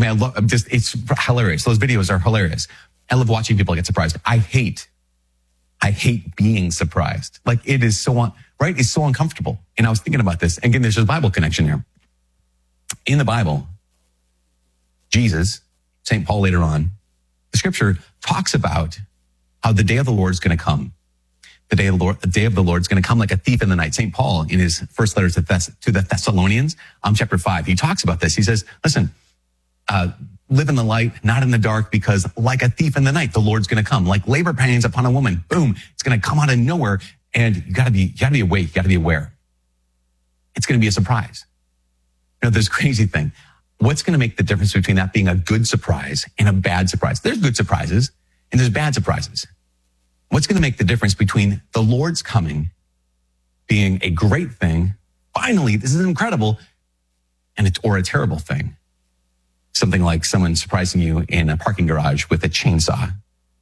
mean, it's hilarious. Those videos are hilarious. I love watching people get surprised. I hate being surprised. Like it is so, right? It's so uncomfortable. And I was thinking about this. Again, there's a Bible connection here. In the Bible, Jesus, St. Paul later on, the scripture talks about how the day of the Lord is going to come. The day of the Lord is going to come like a thief in the night. St. Paul, in his first letter to the Thessalonians, chapter 5, he talks about this. He says, listen, live in the light, not in the dark, because like a thief in the night, the Lord's going to come. Like labor pains upon a woman, boom, it's going to come out of nowhere. And you got to be awake, you got to be aware. It's going to be a surprise. You know, this crazy thing. What's going to make the difference between that being a good surprise and a bad surprise? There's good surprises and there's bad surprises. What's going to make the difference between the Lord's coming being a great thing, finally, this is incredible, or a terrible thing? Something like someone surprising you in a parking garage with a chainsaw.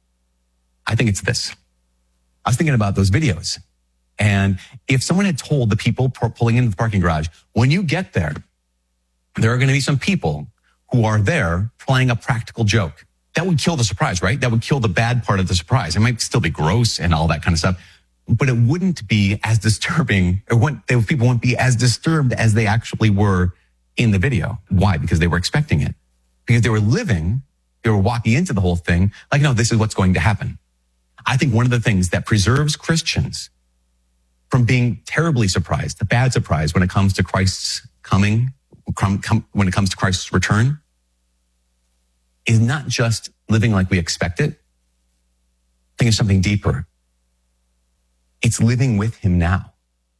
I think it's this. I was thinking about those videos. And if someone had told the people pulling into the parking garage, when you get there are going to be some people who are there playing a practical joke. That would kill the surprise, right? That would kill the bad part of the surprise. It might still be gross and all that kind of stuff, but it wouldn't be as disturbing. People wouldn't be as disturbed as they actually were in the video. Why? Because they were expecting it. Because they were walking into the whole thing like, no, this is what's going to happen. I think one of the things that preserves Christians from being terribly surprised, the bad surprise when it comes to Christ's coming, when it comes to Christ's return, is not just living like we expect it. Think of something deeper. It's living with him now.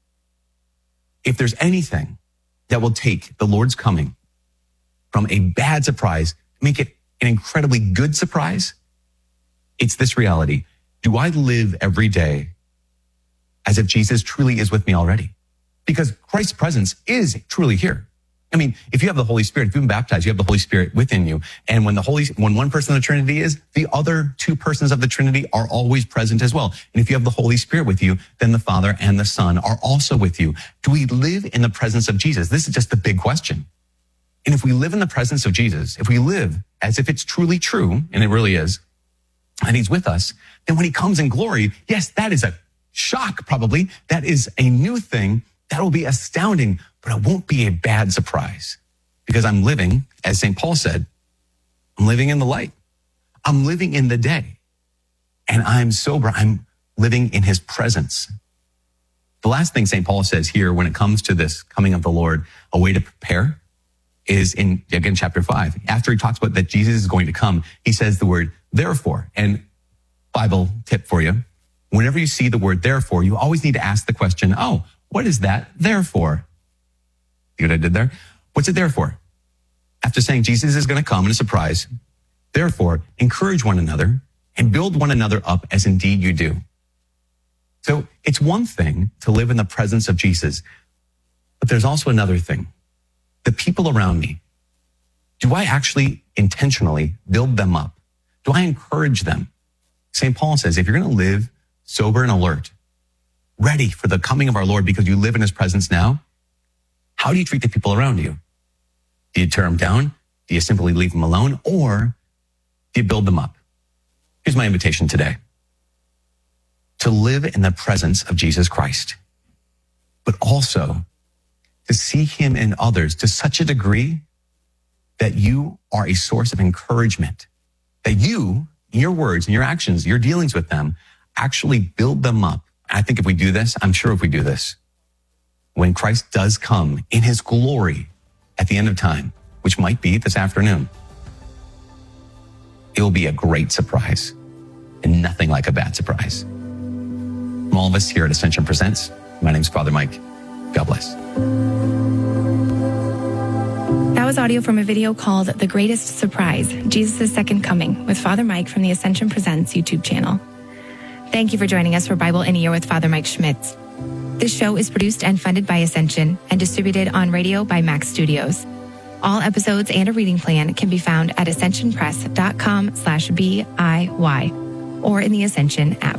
If there's anything that will take the Lord's coming from a bad surprise, make it an incredibly good surprise, it's this reality. Do I live every day as if Jesus truly is with me already? Because Christ's presence is truly here. I mean, if you have the Holy Spirit, if you've been baptized, you have the Holy Spirit within you. And when one person of the Trinity is, the other two persons of the Trinity are always present as well. And if you have the Holy Spirit with you, then the Father and the Son are also with you. Do we live in the presence of Jesus? This is just the big question. And if we live in the presence of Jesus, if we live as if it's truly true, and it really is, and he's with us, then when he comes in glory, yes, that is a shock probably. That is a new thing. That will be astounding, but it won't be a bad surprise because I'm living, as St. Paul said, I'm living in the light. I'm living in the day and I'm sober. I'm living in his presence. The last thing St. Paul says here when it comes to this coming of the Lord, a way to prepare, is in, again, chapter 5. After he talks about that Jesus is going to come, he says the word therefore. And Bible tip for you, whenever you see the word therefore, you always need to ask the question, oh, what is that there for? See what I did there? What's it there for? After saying Jesus is going to come in a surprise, therefore, encourage one another and build one another up as indeed you do. So it's one thing to live in the presence of Jesus, but there's also another thing. The people around me, do I actually intentionally build them up? Do I encourage them? St. Paul says, if you're going to live sober and alert, ready for the coming of our Lord because you live in his presence now, how do you treat the people around you? Do you tear them down? Do you simply leave them alone? Or do you build them up? Here's my invitation today. To live in the presence of Jesus Christ, but also to see him in others to such a degree that you are a source of encouragement, that you, in your words and your actions, your dealings with them, actually build them up. I think if we do this, I'm sure if we do this, when Christ does come in his glory at the end of time, which might be this afternoon, it will be a great surprise and nothing like a bad surprise. From all of us here at Ascension Presents, my name's Father Mike. God bless. That was audio from a video called The Greatest Surprise, Jesus' Second Coming, with Father Mike from the Ascension Presents YouTube channel. Thank you for joining us for Bible in a Year with Father Mike Schmitz. This show is produced and funded by Ascension and distributed on radio by Max Studios. All episodes and a reading plan can be found at ascensionpress.com/BIY or in the Ascension app.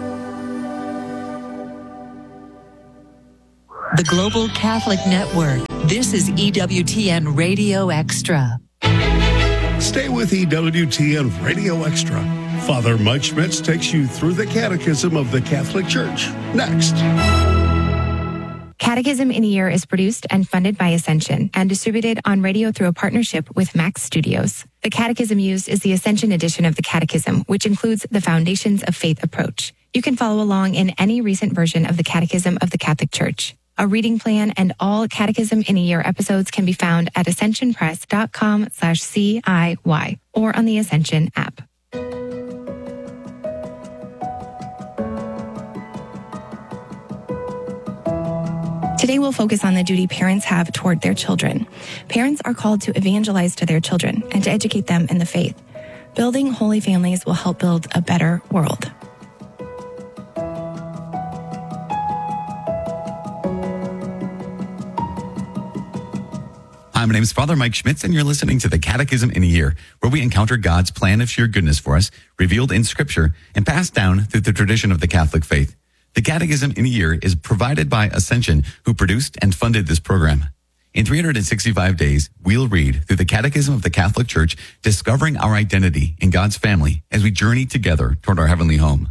The Global Catholic Network. This is EWTN Radio Extra. Stay with EWTN Radio Extra. Father Mike Schmitz takes you through the Catechism of the Catholic Church. Next. Catechism in a Year is produced and funded by Ascension and distributed on radio through a partnership with Max Studios. The catechism used is the Ascension edition of the Catechism, which includes the Foundations of Faith approach. You can follow along in any recent version of the Catechism of the Catholic Church. A reading plan and all Catechism in a Year episodes can be found at ascensionpress.com/CIY or on the Ascension app. Today we'll focus on the duty parents have toward their children. Parents are called to evangelize to their children and to educate them in the faith. Building holy families will help build a better world. Hi, my name is Father Mike Schmitz, and you're listening to the Catechism in a Year, where we encounter God's plan of sheer goodness for us, revealed in Scripture, and passed down through the tradition of the Catholic faith. The Catechism in a Year is provided by Ascension, who produced and funded this program. In 365 days, we'll read through the Catechism of the Catholic Church, discovering our identity in God's family as we journey together toward our heavenly home.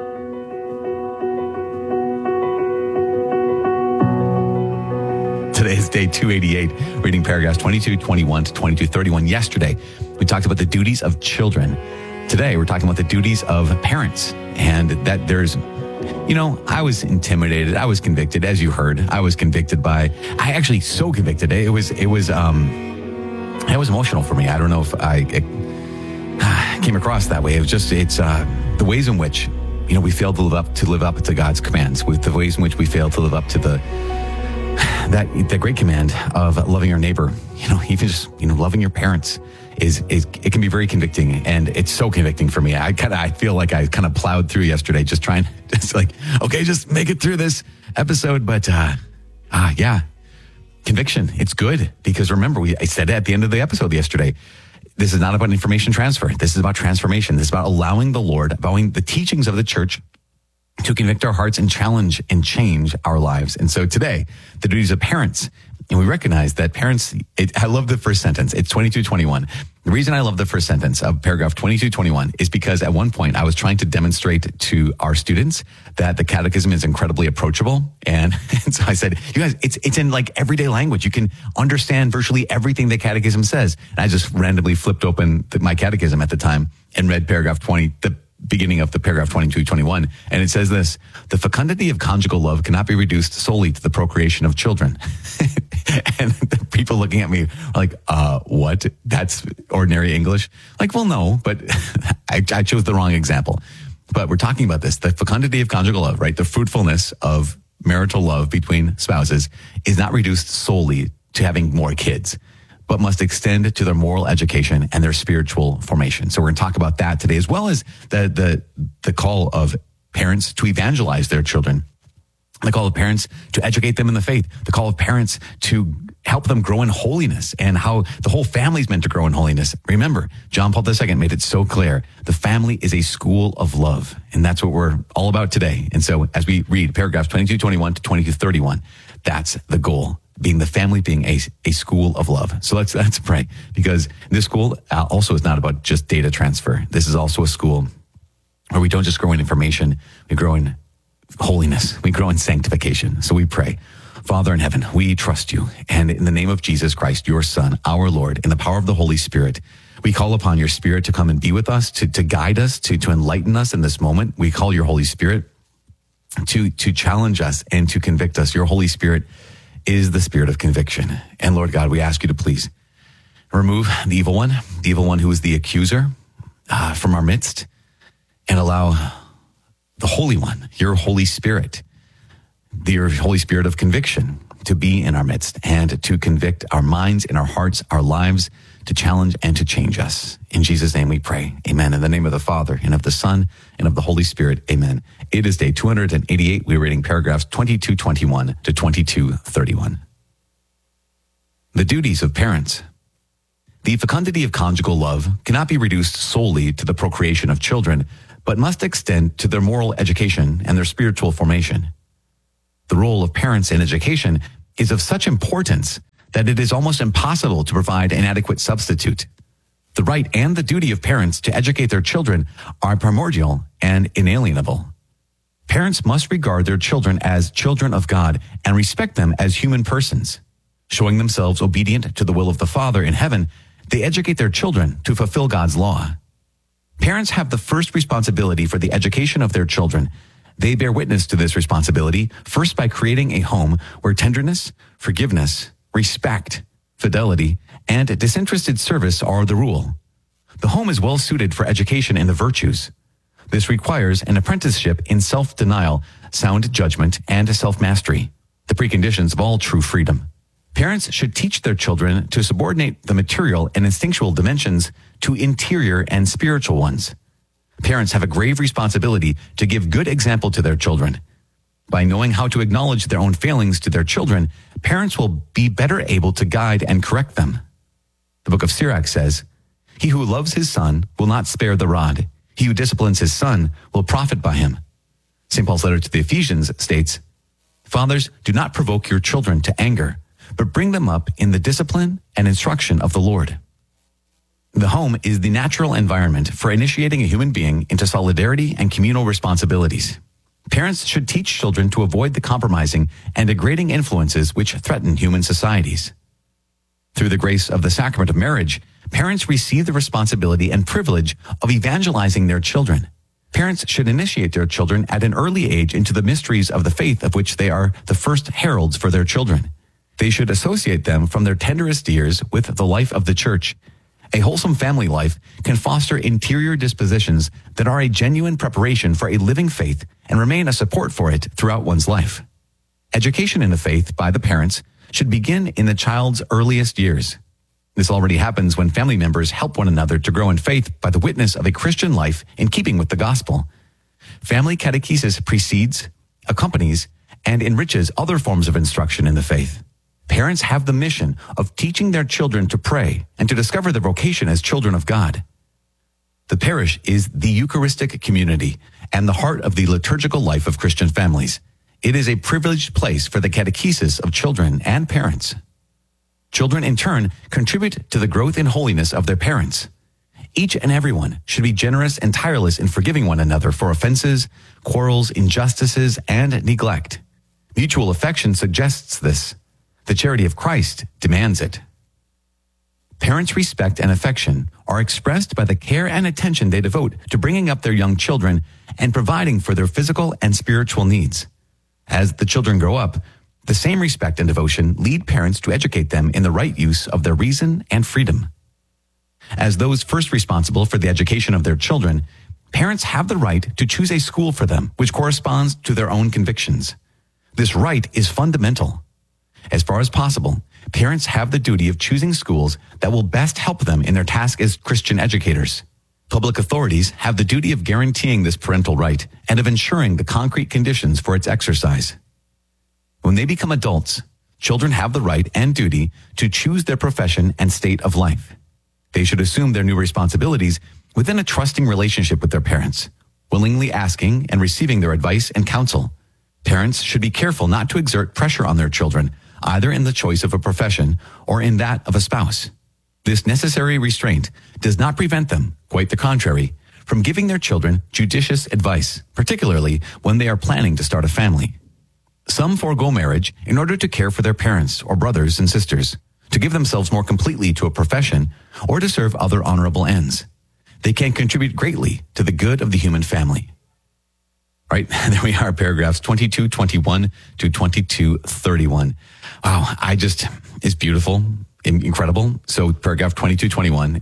Today is day 288, reading paragraphs 2221 to 2231. Yesterday, we talked about the duties of children. Today, we're talking about the duties of parents, and that there's, I was intimidated. I was convicted, as you heard. I was convicted I actually so convicted. It was emotional for me. I don't know if it came across that way. It's the ways in which, we fail to live up to God's commands, with the ways in which we fail to live up to the great command of loving our neighbor, even just, loving your parents it can be very convicting, and it's so convicting for me. I feel like I kind of plowed through yesterday, just trying, just make it through this episode. But, conviction, it's good, because remember, I said at the end of the episode yesterday, this is not about information transfer. This is about transformation. This is about allowing the teachings of the church to convict our hearts and challenge and change our lives. And so today, the duties of parents, and we recognize that parents, I love the first sentence. It's 2221. The reason I love the first sentence of paragraph 2221 is because at one point I was trying to demonstrate to our students that the catechism is incredibly approachable. And so I said, you guys, it's in like everyday language. You can understand virtually everything the catechism says. And I just randomly flipped open my catechism at the time and read paragraph 20, the beginning of the paragraph 2221. And it says this: the fecundity of conjugal love cannot be reduced solely to the procreation of children. And the people looking at me are like, what? That's ordinary English? Like, well, no, but I chose the wrong example. But we're talking about this, the fecundity of conjugal love, right? The fruitfulness of marital love between spouses is not reduced solely to having more kids, but must extend to their moral education and their spiritual formation. So we're going to talk about that today, as well as the call of parents to evangelize their children, the call of parents to educate them in the faith, the call of parents to help them grow in holiness, and how the whole family is meant to grow in holiness. Remember, John Paul II made it so clear, the family is a school of love, and that's what we're all about today. And so as we read paragraphs 2221 to 2231, that's the goal. The family being a school of love. So let's pray, because this school also is not about just data transfer. This is also a school where we don't just grow in information, we grow in holiness, we grow in sanctification. So we pray. Father in heaven, we trust you. And in the name of Jesus Christ, your Son, our Lord, in the power of the Holy Spirit, we call upon your Spirit to come and be with us, to guide us, to enlighten us in this moment. We call your Holy Spirit to challenge us and to convict us. Your Holy Spirit is the spirit of conviction. And Lord God, we ask you to please remove the evil one who is the accuser from our midst, and allow the Holy One, your Holy Spirit, your Holy Spirit of conviction, to be in our midst and to convict our minds and our hearts, our lives, to challenge and to change us. In Jesus' name we pray. Amen. In the name of the Father, and of the Son, and of the Holy Spirit. Amen. It is day 288. We're reading paragraphs 2221 to 2231. The duties of parents. The fecundity of conjugal love cannot be reduced solely to the procreation of children, but must extend to their moral education and their spiritual formation. The role of parents in education is of such importance that it is almost impossible to provide an adequate substitute. The right and the duty of parents to educate their children are primordial and inalienable. Parents must regard their children as children of God and respect them as human persons. Showing themselves obedient to the will of the Father in heaven, they educate their children to fulfill God's law. Parents have the first responsibility for the education of their children. They bear witness to this responsibility first by creating a home where tenderness, forgiveness, respect, fidelity, and disinterested service are the rule. The home is well suited for education in the virtues. This requires an apprenticeship in self-denial, sound judgment, and self-mastery, the preconditions of all true freedom. Parents should teach their children to subordinate the material and instinctual dimensions to interior and spiritual ones. Parents have a grave responsibility to give good example to their children. By knowing how to acknowledge their own failings to their children, parents will be better able to guide and correct them. The book of Sirach says, "He who loves his son will not spare the rod. He who disciplines his son will profit by him." St. Paul's letter to the Ephesians states, "Fathers, do not provoke your children to anger, but bring them up in the discipline and instruction of the Lord." The home is the natural environment for initiating a human being into solidarity and communal responsibilities. Parents should teach children to avoid the compromising and degrading influences which threaten human societies. Through the grace of the sacrament of marriage, parents receive the responsibility and privilege of evangelizing their children. Parents should initiate their children at an early age into the mysteries of the faith of which they are the first heralds for their children. They should associate them from their tenderest years with the life of the church. A wholesome family life can foster interior dispositions that are a genuine preparation for a living faith and remain a support for it throughout one's life. Education in the faith by the parents should begin in the child's earliest years. This already happens when family members help one another to grow in faith by the witness of a Christian life in keeping with the gospel. Family catechesis precedes, accompanies, and enriches other forms of instruction in the faith. Parents have the mission of teaching their children to pray and to discover their vocation as children of God. The parish is the Eucharistic community and the heart of the liturgical life of Christian families. It is a privileged place for the catechesis of children and parents. Children, in turn, contribute to the growth in holiness of their parents. Each and everyone should be generous and tireless in forgiving one another for offenses, quarrels, injustices, and neglect. Mutual affection suggests this. The charity of Christ demands it. Parents' respect and affection are expressed by the care and attention they devote to bringing up their young children and providing for their physical and spiritual needs. As the children grow up, the same respect and devotion lead parents to educate them in the right use of their reason and freedom. As those first responsible for the education of their children, parents have the right to choose a school for them which corresponds to their own convictions. This right is fundamental. As far as possible, parents have the duty of choosing schools that will best help them in their task as Christian educators. Public authorities have the duty of guaranteeing this parental right and of ensuring the concrete conditions for its exercise. When they become adults, children have the right and duty to choose their profession and state of life. They should assume their new responsibilities within a trusting relationship with their parents, willingly asking and receiving their advice and counsel. Parents should be careful not to exert pressure on their children, either in the choice of a profession or in that of a spouse. This necessary restraint does not prevent them, quite the contrary, from giving their children judicious advice, particularly when they are planning to start a family. Some forego marriage in order to care for their parents or brothers and sisters, to give themselves more completely to a profession, or to serve other honorable ends. They can contribute greatly to the good of the human family. Right, there we are, paragraphs 2221 to 2231. Wow, it's beautiful, incredible. So paragraph 2221,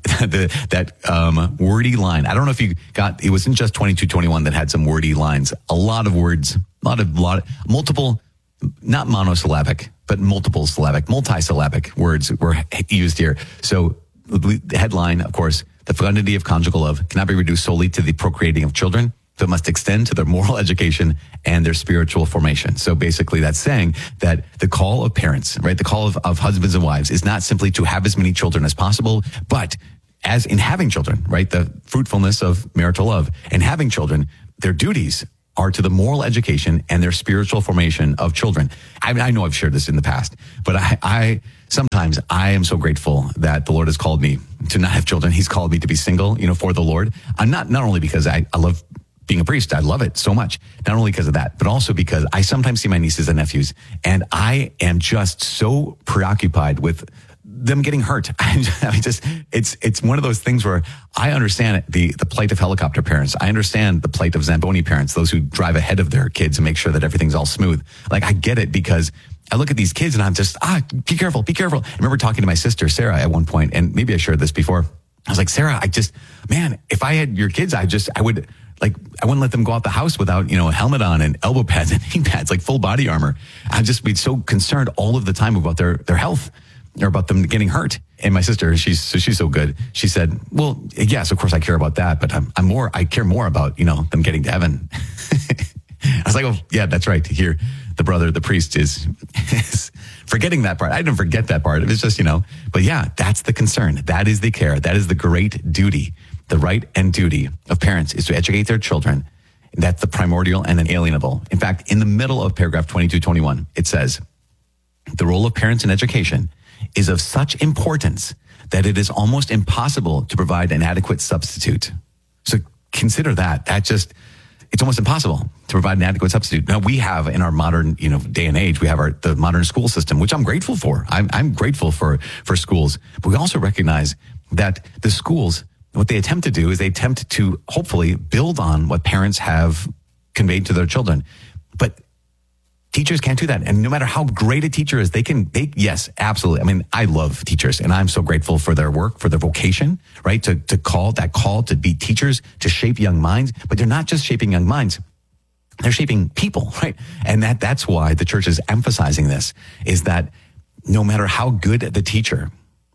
that wordy line. I don't know if you got, it wasn't just 2221 that had some wordy lines. A lot of words, multiple, not monosyllabic, but multisyllabic words were used here. So the headline, of course, the fecundity of conjugal love cannot be reduced solely to the procreating of children, but must extend to their moral education and their spiritual formation. So basically that's saying that the call of parents, right, the call of husbands and wives is not simply to have as many children as possible, but as in having children, right, the fruitfulness of marital love, and having children, their duties are to the moral education and their spiritual formation of children. I know I've shared this in the past, but sometimes I am so grateful that the Lord has called me to not have children. He's called me to be single, for the Lord. I'm not only because I love being a priest. I love it so much. Not only because of that, but also because I sometimes see my nieces and nephews and I am just so preoccupied with them getting hurt. It's one of those things where I understand the plight of helicopter parents. I understand the plight of Zamboni parents, those who drive ahead of their kids and make sure that everything's all smooth. Like, I get it, because I look at these kids and I'm just, be careful, be careful. I remember talking to my sister, Sarah, at one point, and maybe I shared this before. I was like, Sarah, if I had your kids, I wouldn't let them go out the house without, a helmet on and elbow pads and knee pads, like full body armor. I'd just be so concerned all of the time about their health or about them getting hurt. And my sister, she's so good. She said, well, yes, of course I care about that, but I care more about, them getting to heaven. I was like, oh yeah, that's right. Here, the brother, the priest is forgetting that part. I didn't forget that part. It was just, but yeah, that's the concern. That is the care. That is the great duty. The right and duty of parents is to educate their children. That's the primordial and inalienable. In fact, in the middle of paragraph 2221, it says, the role of parents in education is of such importance that it is almost impossible to provide an adequate substitute. So consider that. It's almost impossible to provide an adequate substitute. Now, we have in our modern, day and age, we have the modern school system, which I'm grateful for. I'm grateful for schools. But we also recognize that the schools, what they attempt to do is they attempt to hopefully build on what parents have conveyed to their children. But teachers can't do that. And no matter how great a teacher is, yes, absolutely. I mean, I love teachers and I'm so grateful for their work, for their vocation, right? To call to be teachers, to shape young minds. But they're not just shaping young minds. They're shaping people, right? And that's why the church is emphasizing this, is that no matter how good the teacher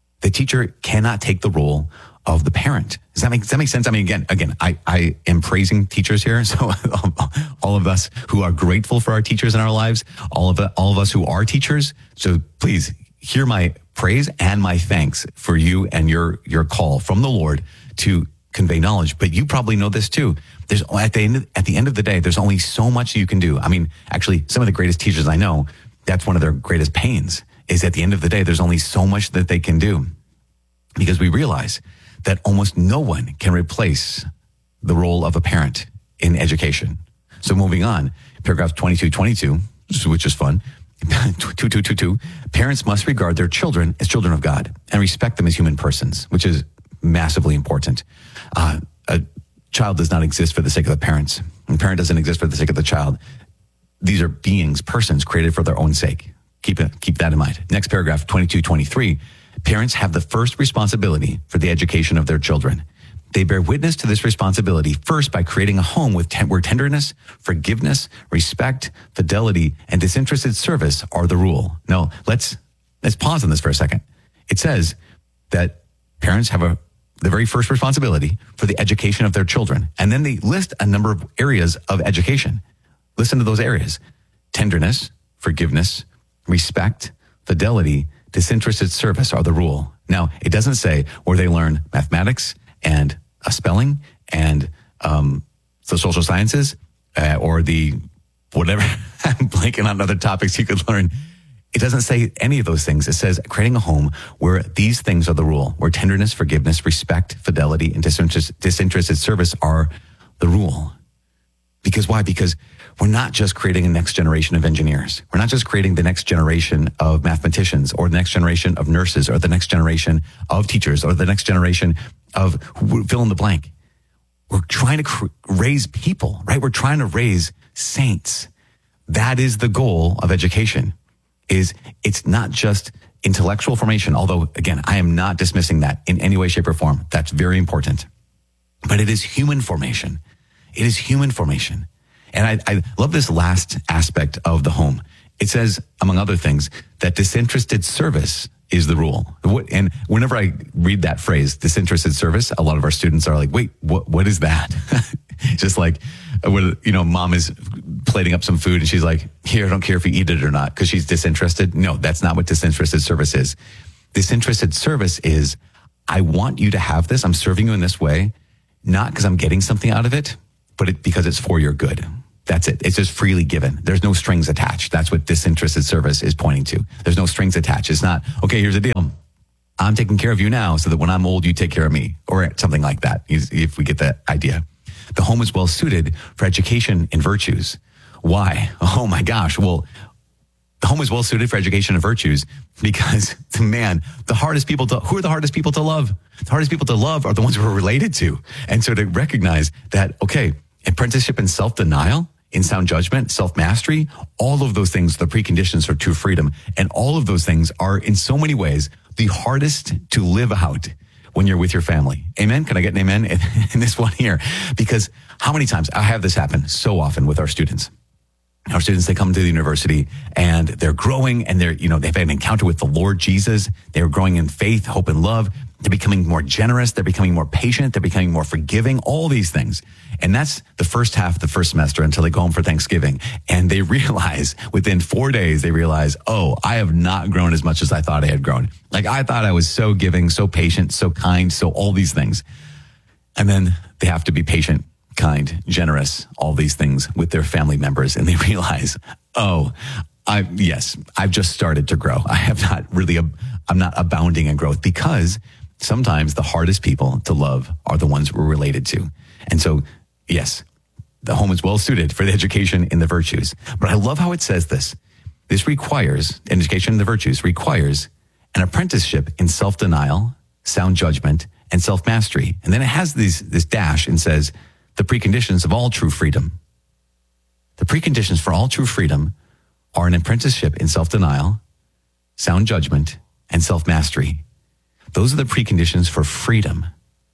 cannot take the role of the parent. Does that make sense? I mean, again, I am praising teachers here. So all of us who are grateful for our teachers in our lives, all of us who are teachers. So please hear my praise and my thanks for you and your call from the Lord to convey knowledge. But you probably know this too. There's at the end of the day, there's only so much you can do. I mean, actually, some of the greatest teachers I know, that's one of their greatest pains, is at the end of the day, there's only so much that they can do, because we realize that almost no one can replace the role of a parent in education. So moving on, paragraph 2222, which is fun, 2222, parents must regard their children as children of God and respect them as human persons, which is massively important. A child does not exist for the sake of the parents. And the parent doesn't exist for the sake of the child. These are beings, persons created for their own sake. Keep that in mind. Next paragraph, 2223, parents have the first responsibility for the education of their children. They bear witness to this responsibility first by creating a home where tenderness, forgiveness, respect, fidelity, and disinterested service are the rule. Now, let's pause on this for a second. It says that parents have the very first responsibility for the education of their children. And then they list a number of areas of education. Listen to those areas: tenderness, forgiveness, respect, fidelity, disinterested service are the rule. Now, it doesn't say where they learn mathematics and spelling and the social sciences or the whatever. I'm blanking on other topics you could learn. It doesn't say any of those things. It says creating a home where these things are the rule, where tenderness, forgiveness, respect, fidelity, and disinterested service are the rule. Because why? Because we're not just creating a next generation of engineers. We're not just creating the next generation of mathematicians or the next generation of nurses or the next generation of teachers or the next generation of fill in the blank. We're trying to raise people, right? We're trying to raise saints. That is the goal of education. It's not just intellectual formation, although, again, I am not dismissing that in any way, shape, or form. That's very important. But it is human formation. It is human formation. And I love this last aspect of the home. It says, among other things, that disinterested service is the rule. And whenever I read that phrase, disinterested service, a lot of our students are like, wait, what is that? Just like, mom is plating up some food and she's like, here, I don't care if you eat it or not, because she's disinterested. No, that's not what disinterested service is. Disinterested service is, I want you to have this. I'm serving you in this way, not because I'm getting something out of it, but because it's for your good. That's it. It's just freely given. There's no strings attached. That's what disinterested service is pointing to. There's no strings attached. It's not, okay, here's the deal. I'm taking care of you now so that when I'm old, you take care of me, or something like that, if we get the idea. The home is well suited for education and virtues. Why? Oh my gosh. Well, the home is well suited for education and virtues because, man, who are the hardest people to love? The hardest people to love are the ones we're related to. And so to recognize that, okay, apprenticeship in self-denial, in sound judgment, self-mastery, all of those things, the preconditions for true freedom. And all of those things are in so many ways the hardest to live out when you're with your family. Amen? Can I get an amen in this one here? Because how many times, I have this happen so often with our students. Our students, they come to the university and they're growing and they've had an encounter with the Lord Jesus. They're growing in faith, hope, and love. They're becoming more generous. They're becoming more patient. They're becoming more forgiving, all these things. And that's the first half of the first semester until they go home for Thanksgiving. And they realize within 4 days, oh, I have not grown as much as I thought I had grown. Like I thought I was so giving, so patient, so kind, so all these things. And then they have to be patient, kind, generous, all these things with their family members. And they realize, I've just started to grow. I'm not abounding in growth, because sometimes the hardest people to love are the ones we're related to. And so, yes, the home is well suited for the education in the virtues. But I love how it says this. This requires, education in the virtues requires an apprenticeship in self-denial, sound judgment, and self-mastery. And then it has this dash and says, the preconditions of all true freedom. The preconditions for all true freedom are an apprenticeship in self-denial, sound judgment, and self-mastery. Those are the preconditions for freedom.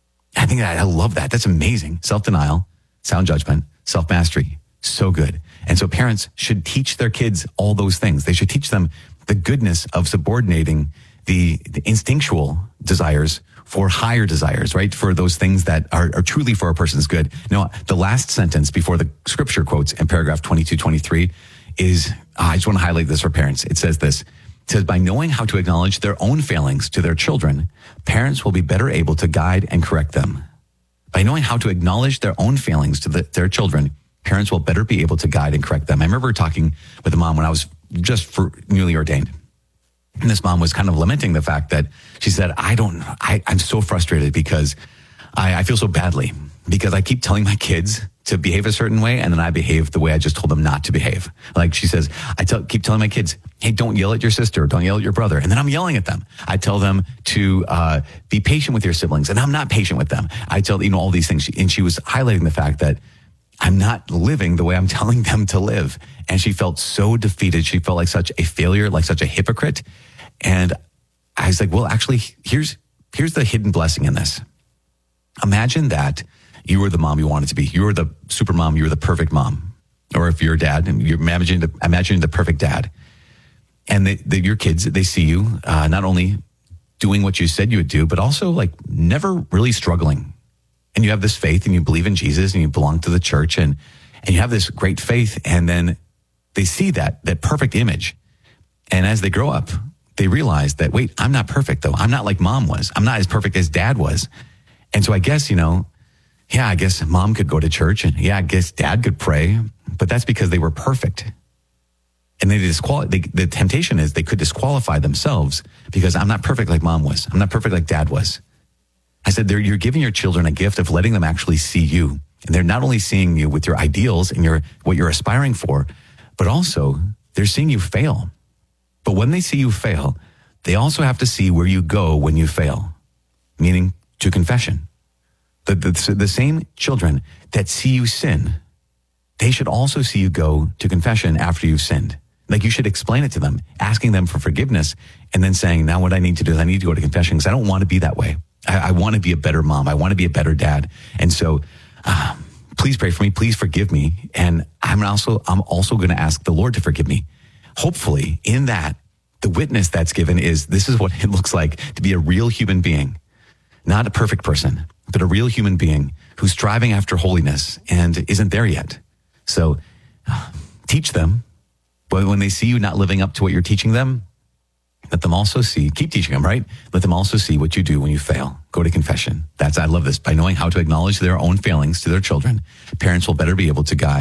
I love that. That's amazing. Self-denial, sound judgment, self-mastery. So good. And so parents should teach their kids all those things. They should teach them the goodness of subordinating the instinctual desires for higher desires, right? For those things that are truly for a person's good. Now, the last sentence before the scripture quotes in paragraph 22-23 is, I just want to highlight this for parents. It says this. It says, by knowing how to acknowledge their own failings to their children, parents will be better able to guide and correct them. By knowing how to acknowledge their own failings to their children, parents will better be able to guide and correct them. I remember talking with a mom when I was just newly ordained. And this mom was kind of lamenting the fact that she said, I'm so frustrated because I feel so badly because I keep telling my kids to behave a certain way, and then I behave the way I just told them not to behave. Like she says, keep telling my kids, hey, don't yell at your sister, don't yell at your brother. And then I'm yelling at them. I tell them to be patient with your siblings, and I'm not patient with them. I tell, all these things. And she was highlighting the fact that I'm not living the way I'm telling them to live. And she felt so defeated. She felt like such a failure, like such a hypocrite. And I was like, well, actually, here's the hidden blessing in this. Imagine that you were the mom you wanted to be. You were the super mom. You were the perfect mom. Or if you're a dad, you're imagining the perfect dad. And your kids, they see you not only doing what you said you would do, but also like never really struggling. And you have this faith and you believe in Jesus and you belong to the church and you have this great faith. And then they see that perfect image. And as they grow up, they realize that, wait, I'm not perfect though. I'm not like mom was. I'm not as perfect as dad was. And so I guess, I guess mom could go to church and I guess dad could pray, but that's because they were perfect. And the temptation is they could disqualify themselves because I'm not perfect like mom was. I'm not perfect like dad was. I said, you're giving your children a gift of letting them actually see you. And they're not only seeing you with your ideals and what you're aspiring for, but also they're seeing you fail. But when they see you fail, they also have to see where you go when you fail, meaning to confession. The same children that see you sin, they should also see you go to confession after you've sinned. Like you should explain it to them, asking them for forgiveness, and then saying, now what I need to do is I need to go to confession because I don't want to be that way. I want to be a better mom. I want to be a better dad. And so please pray for me. Please forgive me. And I'm also going to ask the Lord to forgive me. Hopefully in that, the witness that's given is this is what it looks like to be a real human being, not a perfect person, but a real human being who's striving after holiness and isn't there yet. So teach them, but when they see you not living up to what you're teaching them, let them also see, keep teaching them, right? Let them also see what you do when you fail. Go to confession. I love this. By knowing how to acknowledge their own failings to their children, parents will better be able to guide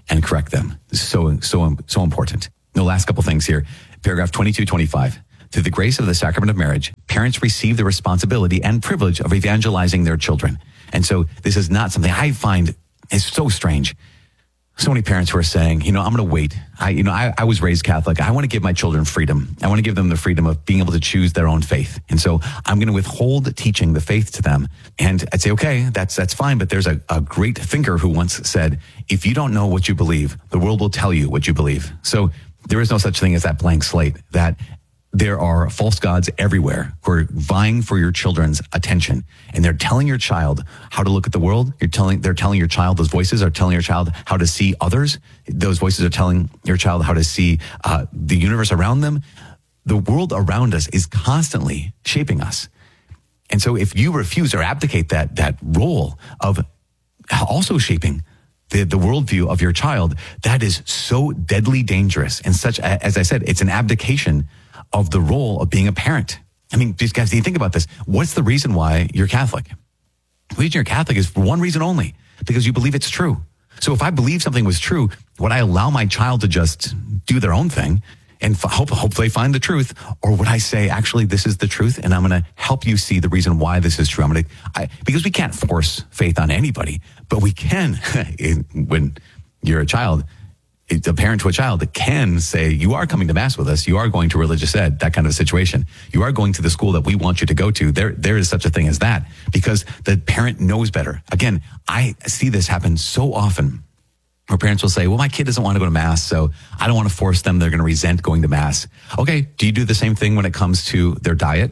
and correct them. So important. The last couple things here. Paragraph 2225. Through the grace of the sacrament of marriage, parents receive the responsibility and privilege of evangelizing their children. And so this is not something I find is so strange. So many parents who are saying, I'm going to wait. I was raised Catholic. I want to give my children freedom. I want to give them the freedom of being able to choose their own faith. And so I'm going to withhold teaching the faith to them. And I'd say, okay, that's fine. But there's a great thinker who once said, if you don't know what you believe, the world will tell you what you believe. So there is no such thing as that blank slate, that there are false gods everywhere who are vying for your children's attention, and they're telling your child how to look at the world. They're telling your child, those voices are telling your child how to see others. Those voices are telling your child how to see the universe around them. The world around us is constantly shaping us. And so if you refuse or abdicate that role of also shaping the worldview of your child, that is so deadly dangerous. And such, as I said, it's an abdication of the role of being a parent. I mean, these guys, you think about this. What's the reason why you're Catholic? The reason you're Catholic is for one reason only, because you believe it's true. So if I believe something was true, would I allow my child to just do their own thing and hope they find the truth? Or would I say, actually, this is the truth, and I'm going to help you see the reason why this is true? Because we can't force faith on anybody, but we can, when you're a child, a parent to a child that can say, you are coming to mass with us. You are going to religious ed, that kind of situation. You are going to the school that we want you to go to. There is such a thing as that, because the parent knows better. Again, I see this happen so often where parents will say, well, my kid doesn't want to go to mass, so I don't want to force them. They're going to resent going to mass. Okay. Do you do the same thing when it comes to their diet?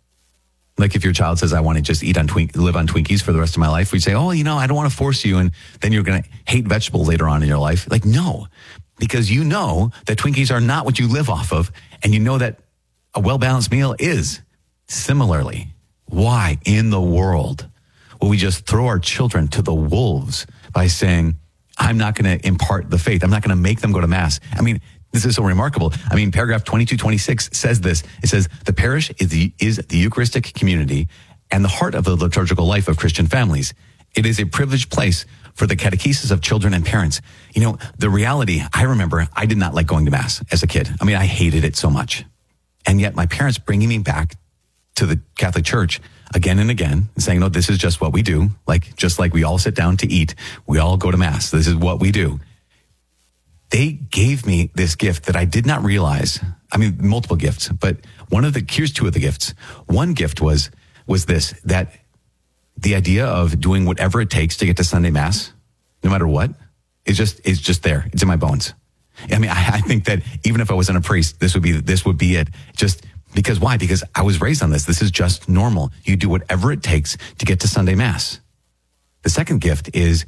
Like if your child says, I want to just live on Twinkies for the rest of my life, we say, oh, I don't want to force you. And then you're going to hate vegetables later on in your life. Like, no, because you know that Twinkies are not what you live off of. And you know that a well-balanced meal is. Similarly, why in the world will we just throw our children to the wolves by saying, I'm not going to impart the faith. I'm not going to make them go to mass. I mean, this is so remarkable. I mean, paragraph 2226 says this. It says, the parish is the Eucharistic community and the heart of the liturgical life of Christian families. It is a privileged place for the catechesis of children and parents. The reality, I remember I did not like going to mass as a kid. I mean, I hated it so much. And yet my parents bringing me back to the Catholic Church again and again and saying, no, this is just what we do. Just like we all sit down to eat, we all go to mass. This is what we do. They gave me this gift that I did not realize. I mean, multiple gifts, but here's two of the gifts. One gift was this, that the idea of doing whatever it takes to get to Sunday Mass, no matter what, is just there. It's in my bones. I mean, I think that even if I wasn't a priest, this would be it. Just because why? Because I was raised on this. This is just normal. You do whatever it takes to get to Sunday Mass. The second gift is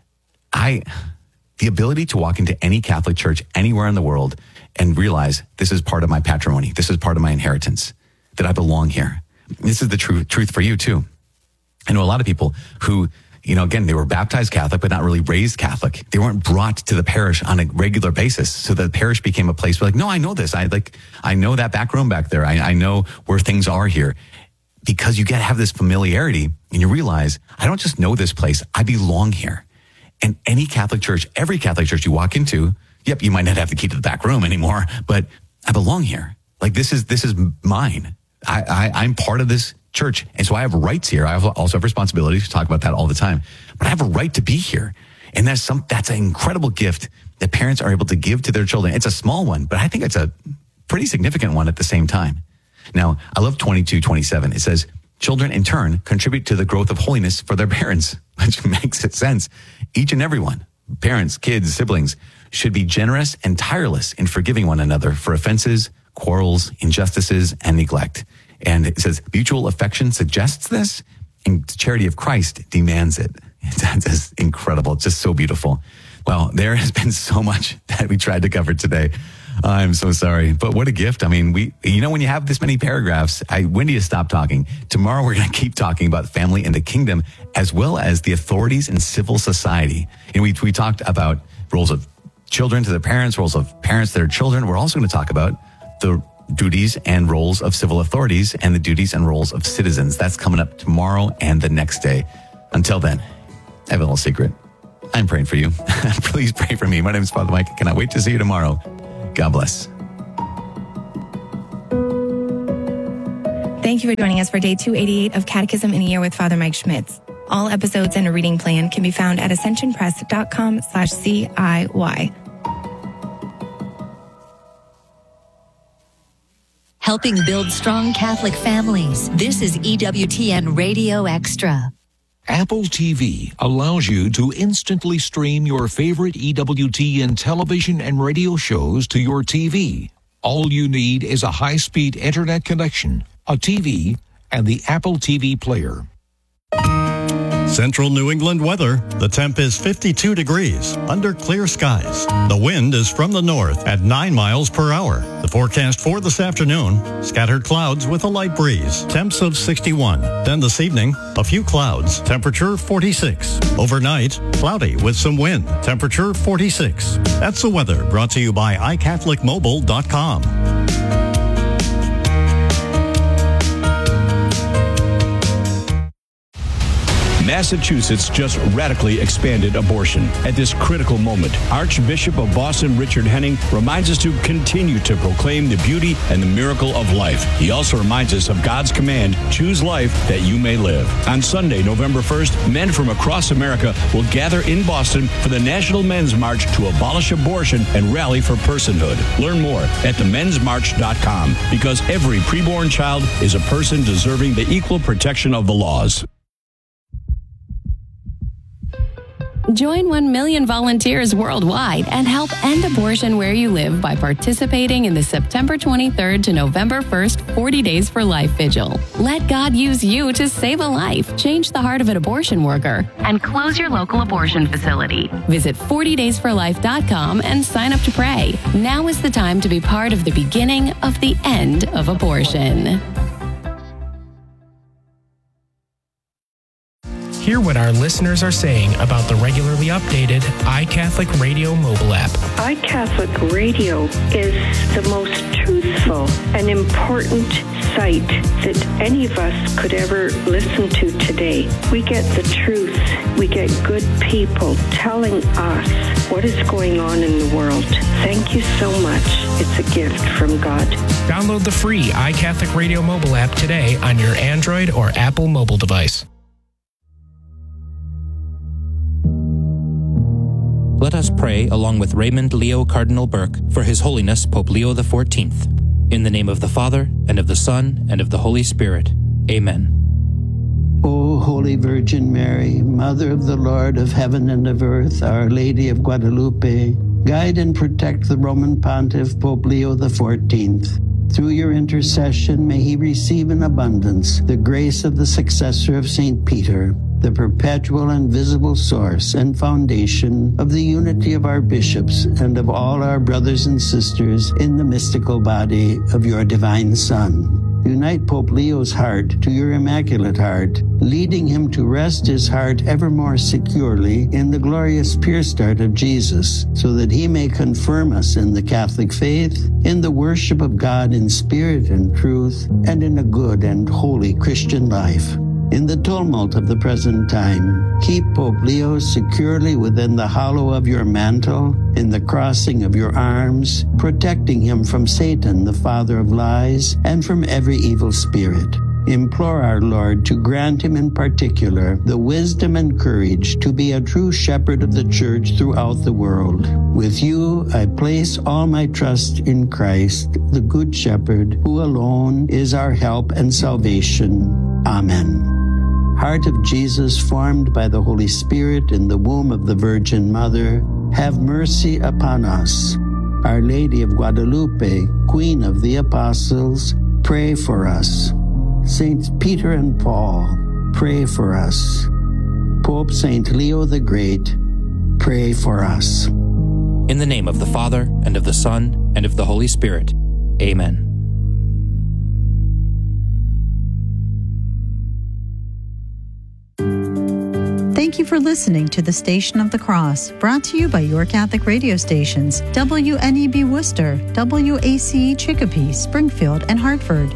the ability to walk into any Catholic church anywhere in the world and realize this is part of my patrimony. This is part of my inheritance, that I belong here. This is the truth for you too. I know a lot of people who, again, they were baptized Catholic, but not really raised Catholic. They weren't brought to the parish on a regular basis. So the parish became a place where no, I know this. I know that back room back there. I know where things are here. Because you get to have this familiarity and you realize, I don't just know this place, I belong here. And any Catholic church, every Catholic church you walk into, yep, you might not have the key to the back room anymore, but I belong here. This is mine. I'm part of this church. And so I have rights here. I also have responsibilities to talk about that all the time, but I have a right to be here. And that's an incredible gift that parents are able to give to their children. It's a small one, but I think it's a pretty significant one at the same time. Now, I love 2227. It says, children in turn contribute to the growth of holiness for their parents, which makes sense. Each and every one, parents, kids, siblings, should be generous and tireless in forgiving one another for offenses, quarrels, injustices, and neglect. And it says mutual affection suggests this, and the charity of Christ demands it. That's incredible. It's just so beautiful. Well, there has been so much that we tried to cover today. I'm so sorry, but what a gift. I mean, when you have this many paragraphs, when do you stop talking? Tomorrow, we're going to keep talking about family and the kingdom, as well as the authorities in civil society. And we talked about roles of children to their parents, roles of parents to their children. We're also going to talk about the duties and roles of civil authorities and the duties and roles of citizens. That's coming up tomorrow and the next day. Until then, I have a little secret. I'm praying for you. Please pray for me. My name is Father Mike. I cannot wait to see you tomorrow. God bless. Thank you for joining us for day 288 of Catechism in a Year with Father Mike Schmitz. All episodes and a reading plan can be found at ascensionpress.com/CIY. Helping build strong Catholic families. This is EWTN Radio Extra. Apple TV allows you to instantly stream your favorite EWTN television and radio shows to your TV. All you need is a high-speed internet connection, a TV, and the Apple TV player. Central New England weather. The temp is 52 degrees under clear skies. The wind is from the north at 9 miles per hour. The forecast for this afternoon, scattered clouds with a light breeze. Temps of 61. Then this evening, a few clouds. Temperature 46. Overnight, cloudy with some wind. Temperature 46. That's the weather brought to you by iCatholicMobile.com. Massachusetts just radically expanded abortion. At this critical moment, Archbishop of Boston Richard Henning reminds us to continue to proclaim the beauty and the miracle of life. He also reminds us of God's command, choose life that you may live. On Sunday, November 1st, men from across America will gather in Boston for the National Men's March to abolish abortion and rally for personhood. Learn more at themensmarch.com, because every preborn child is a person deserving the equal protection of the laws. Join 1 million volunteers worldwide and help end abortion where you live by participating in the September 23rd to November 1st 40 Days for Life Vigil. Let God use you to save a life, change the heart of an abortion worker, and close your local abortion facility. Visit 40daysforlife.com and sign up to pray. Now is the time to be part of the beginning of the end of abortion. Hear what our listeners are saying about the regularly updated iCatholic Radio mobile app. iCatholic Radio is the most truthful and important site that any of us could ever listen to today. We get the truth. We get good people telling us what is going on in the world. Thank you so much. It's a gift from God. Download the free iCatholic Radio mobile app today on your Android or Apple mobile device. Let us pray along with Raymond Leo Cardinal Burke for His Holiness Pope Leo XIV. In the name of the Father, and of the Son, and of the Holy Spirit. Amen. O Holy Virgin Mary, Mother of the Lord of heaven and of earth, Our Lady of Guadalupe, guide and protect the Roman Pontiff Pope Leo XIV. Through your intercession, may he receive in abundance the grace of the successor of St. Peter, the perpetual and visible source and foundation of the unity of our bishops and of all our brothers and sisters in the mystical body of your divine Son. Unite Pope Leo's heart to your Immaculate Heart, leading him to rest his heart ever more securely in the glorious pierced heart of Jesus, so that he may confirm us in the Catholic faith, in the worship of God in spirit and truth, and in a good and holy Christian life. In the tumult of the present time, keep Pope Leo securely within the hollow of your mantle, in the crossing of your arms, protecting him from Satan, the father of lies, and from every evil spirit. Implore our Lord to grant him in particular the wisdom and courage to be a true shepherd of the Church throughout the world. With you, I place all my trust in Christ, the Good Shepherd, who alone is our help and salvation. Amen. Heart of Jesus, formed by the Holy Spirit in the womb of the Virgin Mother, have mercy upon us. Our Lady of Guadalupe, Queen of the Apostles, pray for us. Saints Peter and Paul, pray for us. Pope Saint Leo the Great, pray for us. In the name of the Father, and of the Son, and of the Holy Spirit. Amen. Thank you for listening to the Station of the Cross, brought to you by your Catholic radio stations, WNEB Worcester, WACE Chicopee, Springfield, and Hartford.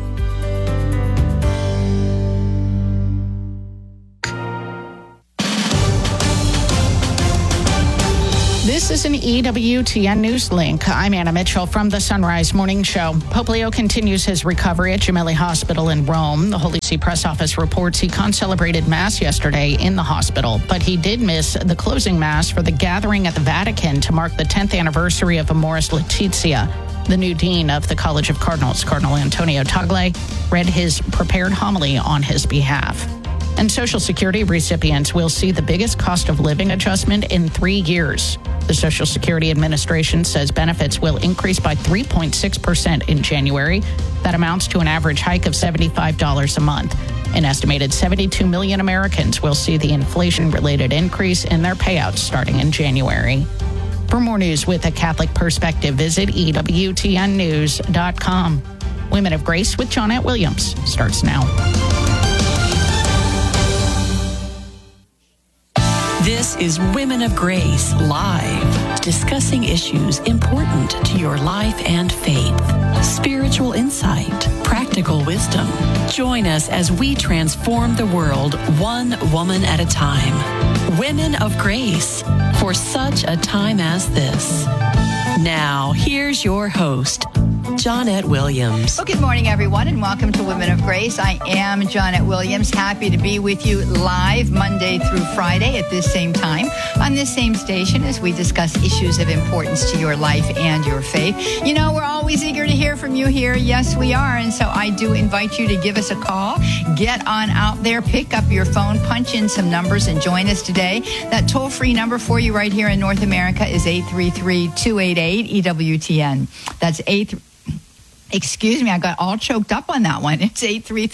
This is an EWTN News link. I'm Anna Mitchell from the Sunrise Morning Show. Pope Leo continues his recovery at Gemelli Hospital in Rome. The Holy See Press Office reports he concelebrated Mass yesterday in the hospital, but he did miss the closing Mass for the gathering at the Vatican to mark the 10th anniversary of Amoris Laetitia. The new dean of the College of Cardinals, Cardinal Antonio Tagle, read his prepared homily on his behalf. And Social Security recipients will see the biggest cost of living adjustment in 3 years. The Social Security Administration says benefits will increase by 3.6% in January. That amounts to an average hike of $75 a month. An estimated 72 million Americans will see the inflation-related increase in their payouts starting in January. For more news with a Catholic perspective, visit EWTNnews.com. Women of Grace with Johnette Williams starts now. This is Women of Grace Live, discussing issues important to your life and faith. Spiritual insight, practical wisdom. Join us as we transform the world one woman at a time. Women of Grace, for such a time as this. Now, here's your host, Johnette Williams. Well, good morning, everyone, and welcome to Women of Grace. I am Johnette Williams, happy to be with you live Monday through Friday at this same time on this same station as we discuss issues of importance to your life and your faith. You know, we're always eager to hear from you here. Yes, we are. And so I do invite you to give us a call. Get on out there, pick up your phone, punch in some numbers, and join us today. That toll-free number for you right here in North America is 833-288-EWTN. That's Excuse me, I got all choked up on that one. It's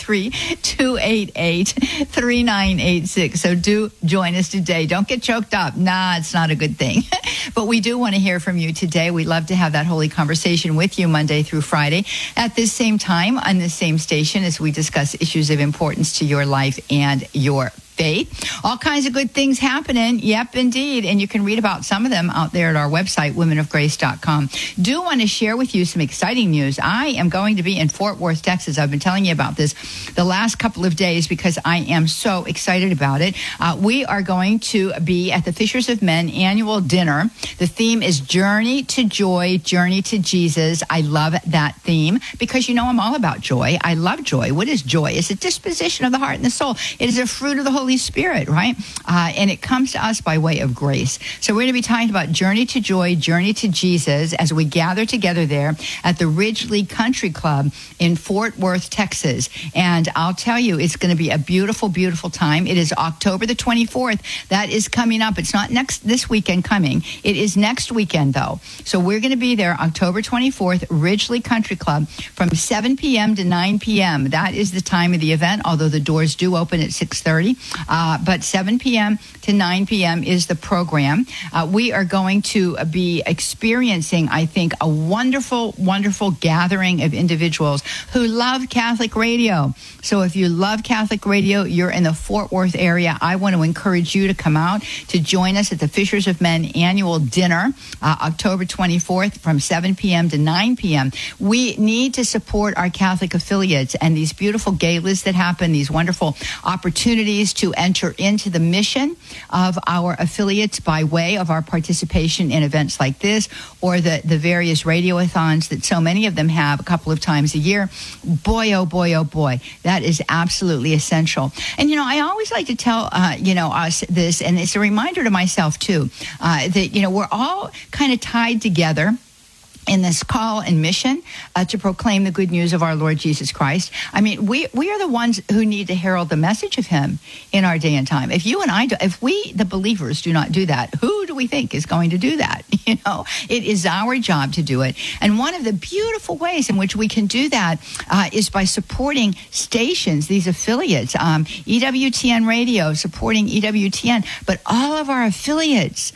833-288-3986. So do join us today. Don't get choked up. Nah, it's not a good thing. But we do want to hear from you today. We love to have that holy conversation with you Monday through Friday at this same time on this same station as we discuss issues of importance to your life and your faith. All kinds of good things happening. Yep, indeed. And you can read about some of them out there at our website, womenofgrace.com. Do want to share with you some exciting news. I am going to be in Fort Worth, Texas. I've been telling you about this the last couple of days because I am so excited about it. We are going to be at the Fishers of Men annual dinner. The theme is Journey to Joy, Journey to Jesus. I love that theme because, you know, I'm all about joy. I love joy. What is joy? It's a disposition of the heart and the soul. It is a fruit of the Holy Spirit, right? And it comes to us by way of grace. So we're going to be talking about Journey to Joy, Journey to Jesus as we gather together there at the Ridgely Country Club in Fort Worth, Texas. And I'll tell you, it's going to be a beautiful, beautiful time. It is October the 24th. That is coming up. It's not this weekend coming. It is next weekend, though. So we're going to be there October 24th, Ridgely Country Club from 7 p.m. to 9 p.m. That is the time of the event, although the doors do open at 6:30. But 7 p.m. to 9 p.m. is the program. We are going to be experiencing, I think, a wonderful, wonderful gathering of individuals who love Catholic radio. So if you love Catholic radio, you're in the Fort Worth area, I want to encourage you to come out to join us at the Fishers of Men annual dinner, October 24th from 7 p.m. to 9 p.m. We need to support our Catholic affiliates and these beautiful galas that happen, these wonderful opportunities to enter into the mission of our affiliates by way of our participation in events like this or the various radiothons that so many of them have a couple of times a year. Boy, oh boy, oh boy, that is absolutely essential. And, you know, I always like to tell, us this, and it's a reminder to myself, too, that, you know, we're all kind of tied together in this call and mission to proclaim the good news of our Lord Jesus Christ. I mean, we are the ones who need to herald the message of him in our day and time. If you and I do, if we, the believers, do not do that, who do we think is going to do that? You know, it is our job to do it. And one of the beautiful ways in which we can do that is by supporting stations, these affiliates, EWTN Radio, supporting EWTN, but all of our affiliates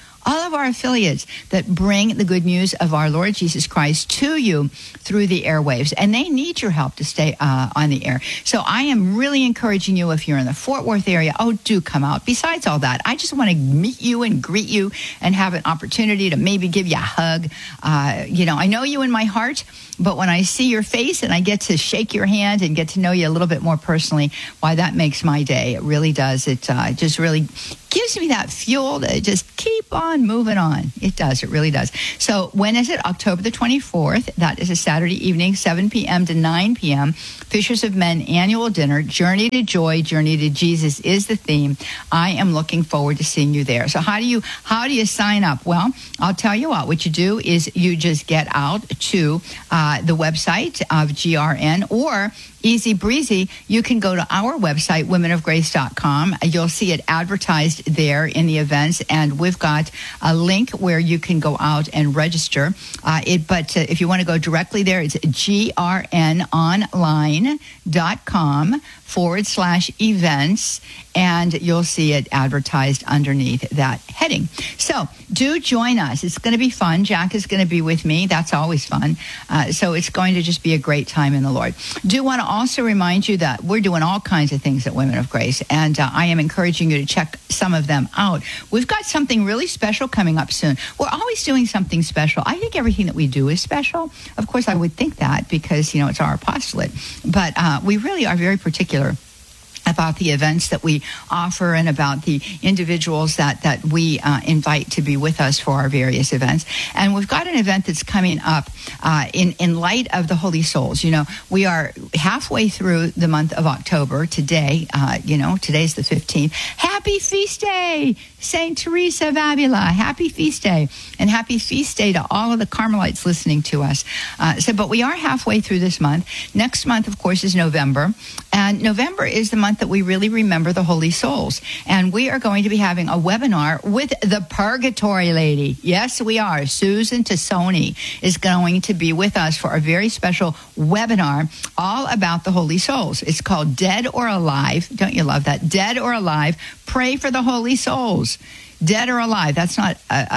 that bring the good news of our Lord Jesus Christ to you through the airwaves. And they need your help to stay on the air. So I am really encouraging you, if you're in the Fort Worth area, do come out. Besides all that, I just want to meet you and greet you and have an opportunity to maybe give you a hug. I know you in my heart, but when I see your face and I get to shake your hand and get to know you a little bit more personally, why, that makes my day. It really does. It just really gives me that fuel to just keep on moving on. It does. It really does. So when is it? October the 24th. That is a Saturday evening, 7 p.m. to 9 p.m. Fishers of Men annual dinner. Journey to Joy, Journey to Jesus is the theme. I am looking forward to seeing you there. So how do you sign up? Well, I'll tell you what you do is you just get out to the website of GRN, or easy breezy, you can go to our website, womenofgrace.com. You'll see it advertised there in the events, and we've got a link where you can go out and register. But if you want to go directly there, it's grnonline.com/events, and you'll see it advertised underneath that heading. So do join us. It's going to be fun. Jack is going to be with me. That's always fun. So it's going to just be a great time in the Lord. Do want to also remind you that we're doing all kinds of things at Women of Grace, and I am encouraging you to check some of them out. We've got something really special coming up soon. We're always doing something special. I think everything that we do is special. Of course, I would think that because, it's our apostolate. But we really are very particular about the events that we offer and about the individuals that we invite to be with us for our various events. And we've got an event that's coming up in light of the Holy Souls. We are halfway through the month of October today. Today's the 15th. Happy Feast Day, St. Teresa of Avila. Happy Feast Day. And happy Feast Day to all of the Carmelites listening to us. But we are halfway through this month. Next month, of course, is November. And November is the month that we really remember the Holy Souls. And we are going to be having a webinar with the Purgatory Lady. Yes, we are. Susan Tassoni is going to be with us for a very special webinar all about the Holy Souls. It's called Dead or Alive. Don't you love that? Dead or Alive. Pray for the Holy Souls. Dead or alive. That's not,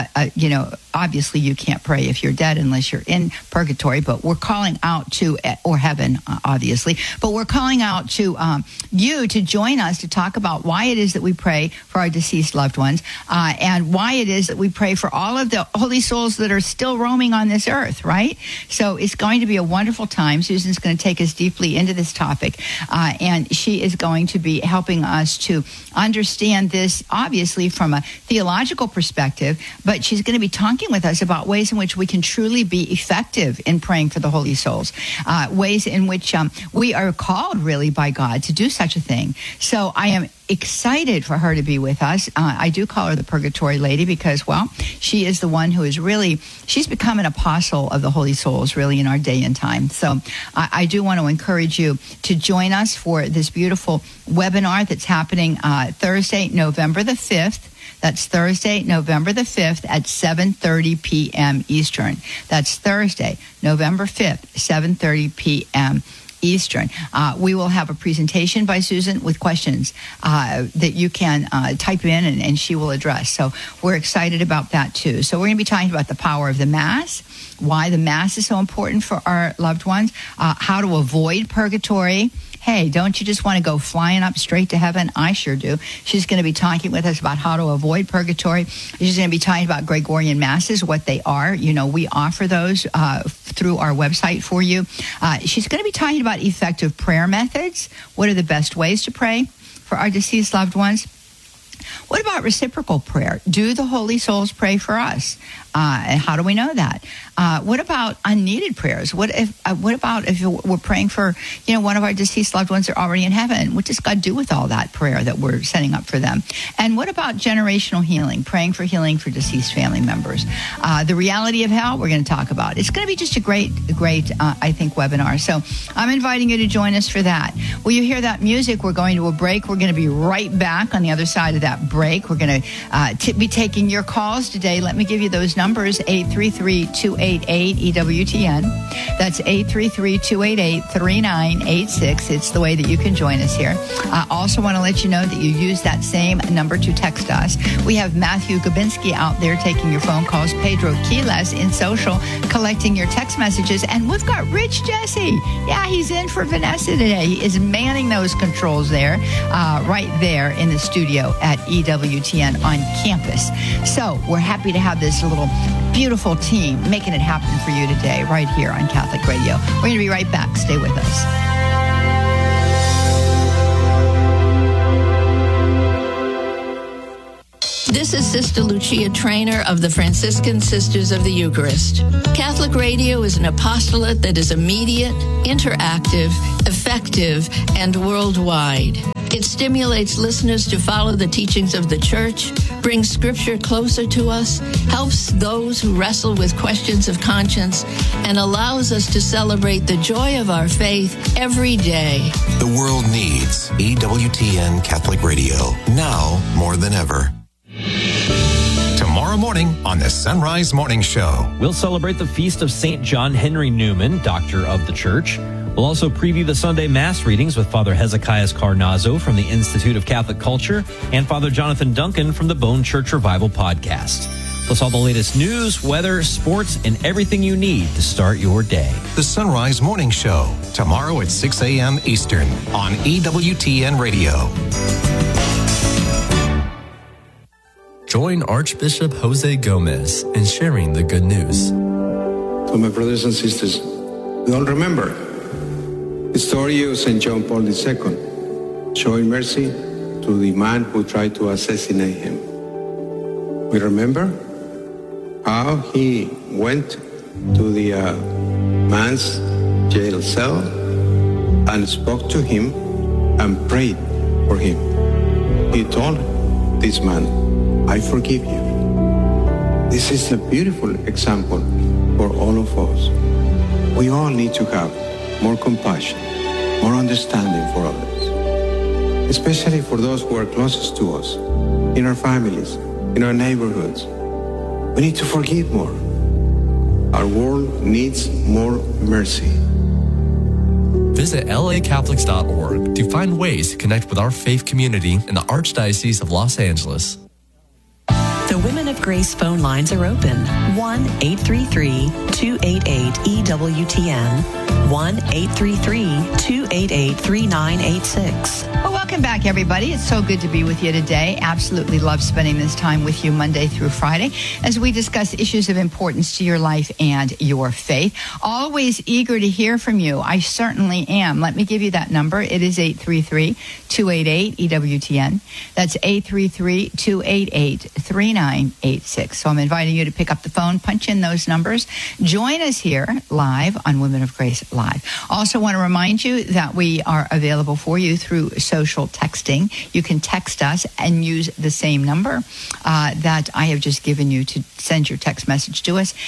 obviously you can't pray if you're dead unless you're in purgatory, but we're calling out to, or heaven, obviously, but we're calling out to you to join us to talk about why it is that we pray for our deceased loved ones, and why it is that we pray for all of the holy souls that are still roaming on this earth, right? So it's going to be a wonderful time. Susan's going to take us deeply into this topic, and she is going to be helping us to understand this, obviously, from a theological perspective, but she's going to be talking with us about ways in which we can truly be effective in praying for the holy souls, ways in which we are called really by God to do such a thing. So I am excited for her to be with us. I do call her the Purgatory Lady because, well, she is the one who is really, she's become an apostle of the Holy Souls really in our day and time. So I do want to encourage you to join us for this beautiful webinar that's happening Thursday, November the 5th. That's Thursday, November the 5th at 7:30 p.m. Eastern. That's Thursday, November 5th, 7:30 p.m. Eastern. We will have a presentation by Susan with questions that you can type in and she will address. So we're excited about that too. So we're going to be talking about the power of the Mass, why the Mass is so important for our loved ones, how to avoid purgatory. Hey, don't you just want to go flying up straight to heaven? I sure do. She's going to be talking with us about how to avoid purgatory. She's going to be talking about Gregorian Masses, what they are. We offer those through our website for you. She's going to be talking about effective prayer methods. What are the best ways to pray for our deceased loved ones? What about reciprocal prayer? Do the Holy Souls pray for us? And how do we know that? What about unneeded prayers? What about if we're praying for, one of our deceased loved ones that are already in heaven? What does God do with all that prayer that we're setting up for them? And what about generational healing, praying for healing for deceased family members? The reality of hell, we're going to talk about. It's going to be just a great, I think, webinar. So I'm inviting you to join us for that. Will you hear that music? We're going to a break. We're going to be right back on the other side of that break. We're going to be taking your calls today. Let me give you those numbers, 833-288-EWTN. That's 833-288-3986. It's the way that you can join us here. I also want to let you know that you use that same number to text us. We have Matthew Gabinski out there taking your phone calls, Pedro Quiles in social, collecting your text messages, and we've got Rich Jesse. Yeah, he's in for Vanessa today. He is manning those controls there, right there in the studio at EWTN on campus. So we're happy to have this little beautiful team making it happen for you today right here on Catholic Radio. We're going to be right back. Stay with us. This This is Sister Lucia Trainer of the Franciscan Sisters of the Eucharist. Catholic radio is an apostolate that is immediate, interactive, effective, and worldwide. It stimulates listeners to follow the teachings of the Church, brings Scripture closer to us, helps those who wrestle with questions of conscience, and allows us to celebrate the joy of our faith every day. The world needs EWTN Catholic Radio, now more than ever. Tomorrow morning on the Sunrise Morning Show. We'll celebrate the feast of St. John Henry Newman, Doctor of the Church. We'll also preview the Sunday Mass readings with Father Hezekiah Carnazzo from the Institute of Catholic Culture and Father Jonathan Duncan from the Bone Church Revival podcast. Plus all the latest news, weather, sports, and everything you need to start your day. The Sunrise Morning Show, tomorrow at 6 a.m. Eastern on EWTN Radio. Join Archbishop Jose Gomez in sharing the good news. So my brothers and sisters, we all remember the story of St. John Paul II, showing mercy to the man who tried to assassinate him. We remember how he went to the man's jail cell and spoke to him and prayed for him. He told this man, "I forgive you." This is a beautiful example for all of us. We all need to have more compassion, more understanding for others, especially for those who are closest to us, in our families, in our neighborhoods. We need to forgive more. Our world needs more mercy. Visit lacatholics.org to find ways to connect with our faith community in the Archdiocese of Los Angeles. The Women of Grace phone lines are open. 1-833-288-EWTN. 1-833-288-3986. Well, welcome back, everybody. It's so good to be with you today. Absolutely love spending this time with you Monday through Friday as we discuss issues of importance to your life and your faith. Always eager to hear from you. I certainly am. Let me give you that number. It is 833-288-EWTN. That's 833-288-3986. So I'm inviting you to pick up the phone, punch in those numbers. Join us here live on Women of Grace Live. Also want to remind you that we are available for you through social texting. You can text us and use the same number that I have just given you to send your text message to us,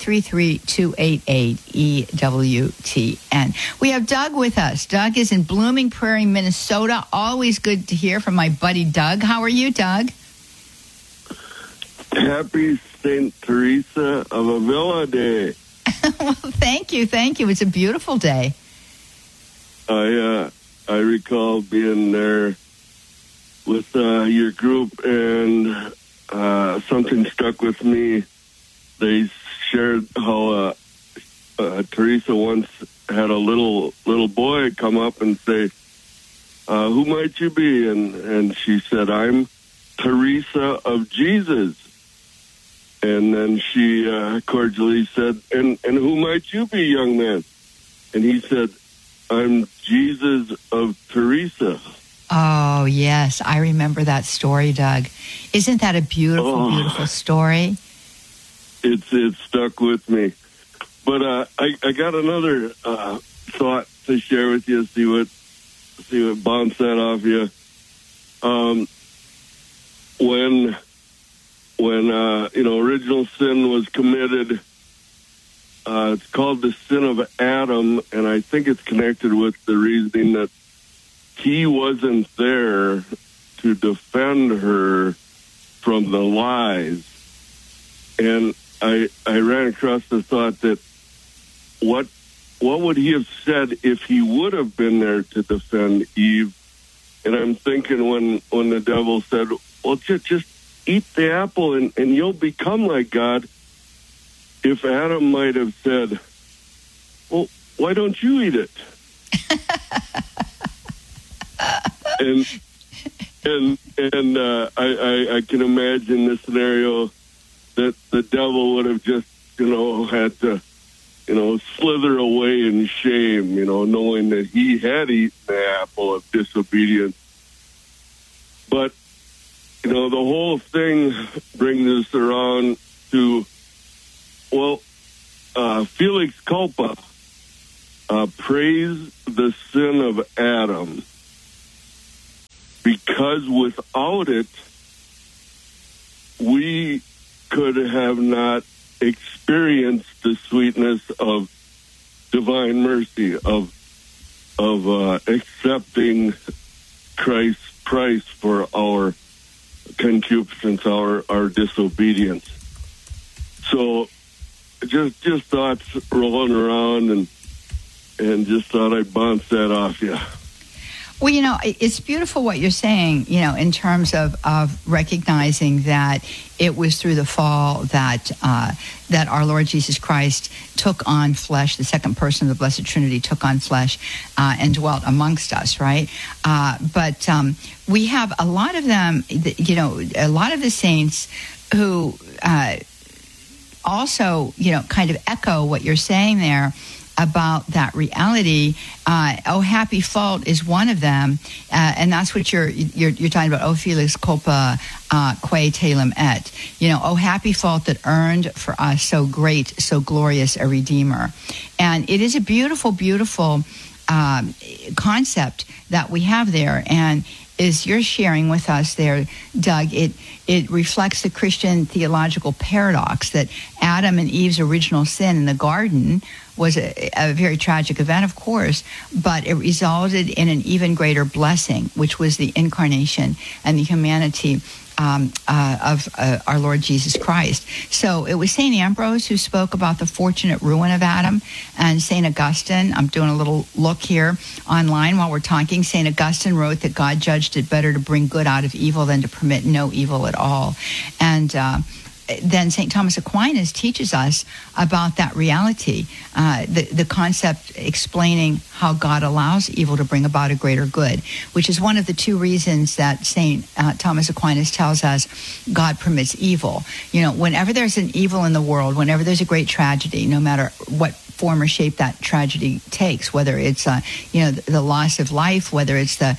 833-288-EWTN. We have Doug with us. Doug is in Blooming Prairie, Minnesota. Always good to hear from my buddy Doug. How are you, Doug? Happy St. Teresa of Avila Day. Well, thank you. It's a beautiful day. I recall being there with your group, and something stuck with me. They shared how Teresa once had a little boy come up and say, "Who might you be?" And she said, "I'm Teresa of Jesus." And then she cordially said, and who might you be, young man? And he said, "I'm Jesus of Teresa." Oh, yes. I remember that story, Doug. Isn't that a beautiful, beautiful story? It stuck with me. But I got another thought to share with you, see what bounced that off you. When original sin was committed, it's called the sin of Adam, and I think it's connected with the reasoning that he wasn't there to defend her from the lies. And I ran across the thought that what would he have said if he would have been there to defend Eve? And I'm thinking when the devil said, "Well, just eat the apple and you'll become like God," if Adam might have said, "Well, why don't you eat it?" and I can imagine the scenario that the devil would have just had to slither away in shame, knowing that he had eaten the apple of disobedience. But the whole thing brings us around to, Felix Culpa praised the sin of Adam because without it, we could have not experienced the sweetness of divine mercy, of accepting Christ's price for our concupiscence, our disobedience. So just thoughts rolling around and just thought I'd bounce that off you. Well, it's beautiful what you're saying, in terms of recognizing that it was through the fall that our Lord Jesus Christ took on flesh, the second person of the Blessed Trinity took on flesh and dwelt amongst us, right? But we have a lot of them, a lot of the saints who also, kind of echo what you're saying there about that reality. Oh, happy fault is one of them, and that's what you're talking about. Oh, Felix culpa quae telum et. Oh, happy fault that earned for us so great, so glorious a Redeemer. And it is a beautiful, beautiful concept that we have there. And as you're sharing with us there, Doug, it reflects the Christian theological paradox that Adam and Eve's original sin in the garden was a very tragic event, of course, but it resulted in an even greater blessing, which was the incarnation and the humanity of our Lord Jesus Christ. So it was St. Ambrose who spoke about the fortunate ruin of Adam, and St. Augustine, I'm doing a little look here online while we're talking, St. Augustine wrote that God judged it better to bring good out of evil than to permit no evil at all. And then St. Thomas Aquinas teaches us about that reality, the concept explaining how God allows evil to bring about a greater good, which is one of the two reasons that St. Thomas Aquinas tells us God permits evil. Whenever there's an evil in the world, whenever there's a great tragedy, no matter what form or shape that tragedy takes, whether it's the loss of life, whether it's the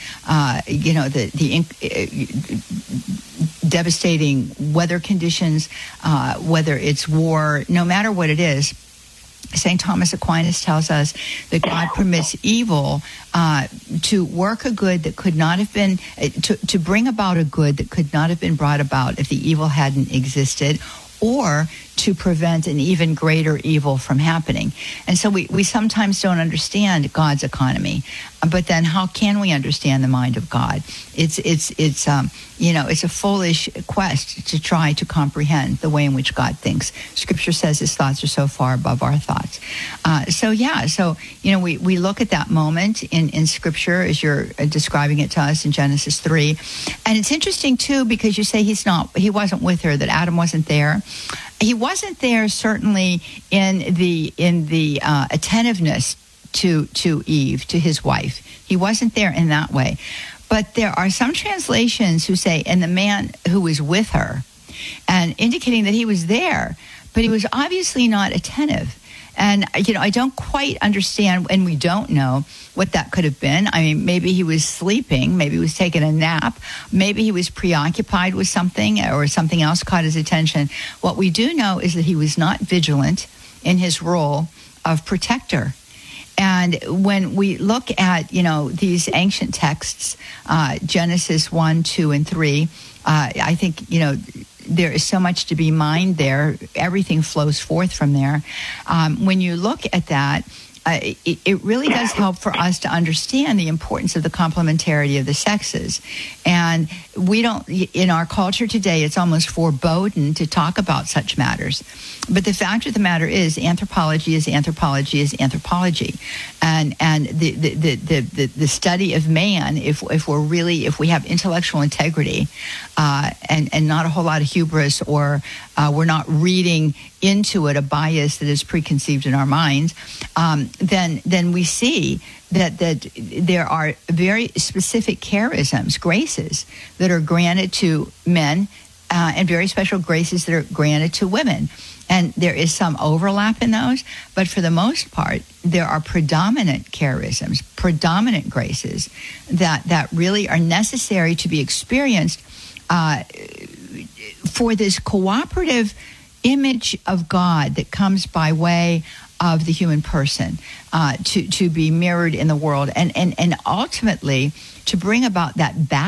devastating weather conditions, whether it's war, no matter what it is, St. Thomas Aquinas tells us that God permits evil to work a good that could not have been, to bring about a good that could not have been brought about if the evil hadn't existed, or to prevent an even greater evil from happening. And so we sometimes don't understand God's economy, but then how can we understand the mind of God? It's a foolish quest to try to comprehend the way in which God thinks. Scripture says his thoughts are so far above our thoughts. We look at that moment in Scripture as you're describing it to us in Genesis 3. And it's interesting too, because you say he wasn't with her, that Adam wasn't there. He wasn't there certainly in the attentiveness to Eve, to his wife. He wasn't there in that way. But there are some translations who say, and the man who was with her, and indicating that he was there, but he was obviously not attentive. And, I don't quite understand, and we don't know what that could have been. I mean, maybe he was sleeping, maybe he was taking a nap, maybe he was preoccupied with something, or something else caught his attention. What we do know is that he was not vigilant in his role of protector. And when we look at, these ancient texts, Genesis 1, 2, and 3, I think, there is so much to be mined there. Everything flows forth from there. When you look at that, it really does help for us to understand the importance of the complementarity of the sexes. And we don't, in our culture today, it's almost foreboding to talk about such matters. But the fact of the matter is, anthropology is anthropology is anthropology. And the study of man, if we have intellectual integrity, and not a whole lot of hubris, or we're not reading into it a bias that is preconceived in our minds, then we see that there are very specific charisms, graces, that are granted to men, and very special graces that are granted to women. And there is some overlap in those, but for the most part, there are predominant charisms, predominant graces that really are necessary to be experienced for this cooperative image of God that comes by way of the human person to be mirrored in the world, and ultimately to bring about that balance